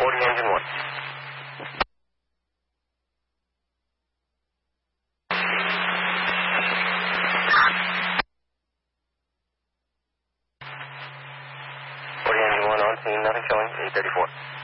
40 engine 1. 40 engine 1 on scene, nothing showing, 834.